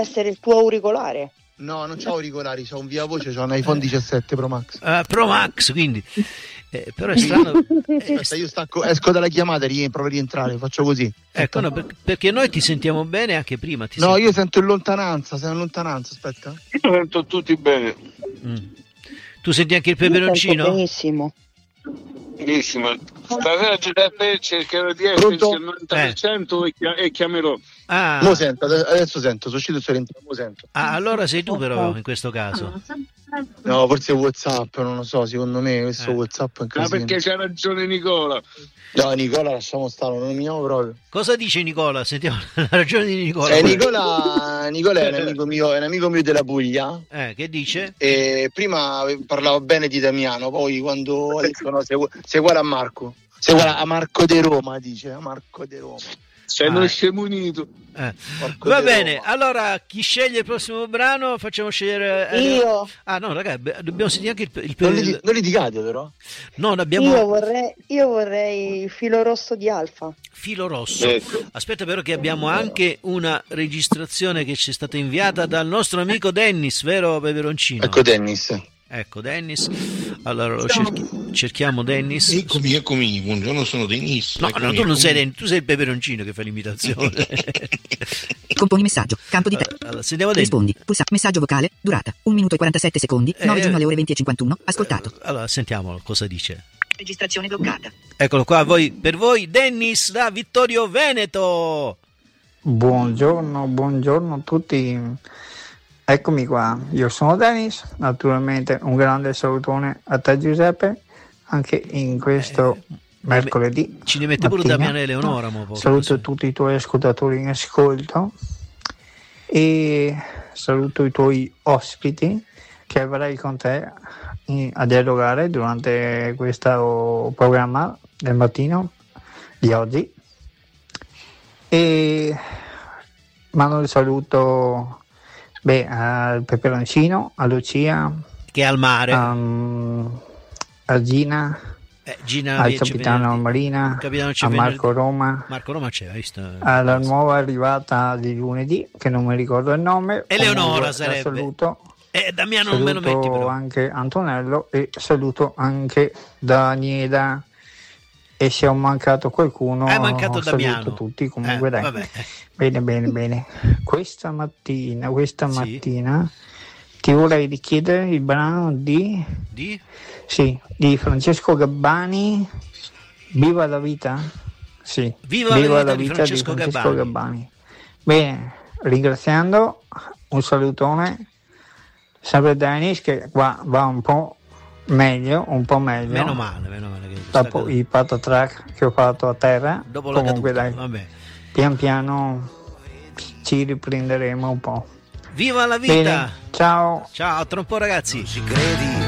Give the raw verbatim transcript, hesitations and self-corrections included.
essere il tuo auricolare. No, non c'ho auricolari, c'ho un via voce, c'ho un iPhone diciassette Pro Max. Uh, Pro Max, quindi. Eh, però è strano. Aspetta, io stacco, esco dalla chiamata e provo a rientrare, faccio così. Ecco, no, per, perché noi ti sentiamo bene anche prima. Ti no, senti... io sento in lontananza, sei in lontananza, aspetta. Io sento tutti bene. Mm. Tu senti anche il peperoncino? Benissimo. Benissimo. Stasera Giuseppe cercherò di esserci al novanta per cento eh. e chiamerò. Ah. Mo sento, adesso sento, sono uscito e sono rientrato, mo sento. Ah, allora sei tu però in questo caso. No, forse WhatsApp, non lo so, secondo me questo eh. WhatsApp è un casino. Ma perché c'ha ragione Nicola. No, Nicola lasciamo stare, non mi amo proprio. Cosa dice Nicola? Sentiamo la ragione di Nicola. Eh, Nicola, Nicola è un amico mio, è un amico mio della Puglia. Eh, che dice? E prima parlavo bene di Damiano, poi quando ha detto no, sei, sei uguale a Marco. Sei uguale a Marco de Roma, dice, a Marco de Roma. Sei uno scemo unito. Eh. Va bene, Roma. Allora chi sceglie il prossimo brano? Facciamo scegliere eh, io. Ah no, ragazzi, dobbiamo sentire anche il, il, non, il... li, non litigate però. No, abbiamo... io vorrei io vorrei il filo rosso di Alfa. Filo rosso. Aspetta però che abbiamo anche una registrazione che ci è stata inviata dal nostro amico Dennis, vero Peperoncino? Ecco Dennis. Ecco Dennis, allora lo cerchi, cerchiamo Dennis. Eccomi, eccomi, buongiorno, sono Dennis. No, eccomi, no, tu non eccomi. sei Dennis, tu sei il Peperoncino che fa l'imitazione. Componi messaggio, campo di te. Allora, sentiamo Dennis. Rispondi, pulsa, messaggio vocale, durata un minuto e quarantasette secondi, nove eh, giugno alle ore venti e cinquantuno, ascoltato. Allora, sentiamo cosa dice. Registrazione bloccata. Eccolo qua, voi, per voi Dennis da Vittorio Veneto. Buongiorno, buongiorno a tutti. Eccomi qua, io sono Dennis, naturalmente un grande salutone a te Giuseppe, anche in questo eh, mercoledì. Ci ne mette pure Damiano e Leonora. Mo, saluto tutti i tuoi ascoltatori in ascolto e saluto i tuoi ospiti che avrai con te in, a dialogare durante questo programma del mattino di oggi. E mando il saluto... Beh, al Peperoncino, a Lucia, che è al mare, um, a Gina, eh, Gina al capitano Marina, capitano a Marco Roma, Marco Roma c'è, visto? Alla nuova arrivata di lunedì, che non mi ricordo il nome. Eleonora sarebbe. Saluto, eh, Damiano saluto non me lo metti però. Anche Antonello e saluto anche Daniela. E se ho mancato qualcuno, hai mancato saluto Damiano. Tutti comunque, eh, dai. Vabbè. Bene, bene, bene. Questa mattina, questa sì. mattina ti vorrei richiedere il brano di... Di? Sì, di Francesco Gabbani, Viva la vita? Sì, Viva, Viva la vita, la vita di Francesco, di Francesco Gabbani. Gabbani. Bene, ringraziando, un salutone, sempre Dennis che qua va un po' meglio, un po' meglio. Meno male, meno male. Che dopo i patatrack che ho fatto a terra, dopo la comunque caduta, dai, vabbè. Pian piano ci riprenderemo un po'. Viva la vita! Bene, ciao! Ciao, tra un po' ragazzi! Ci credi?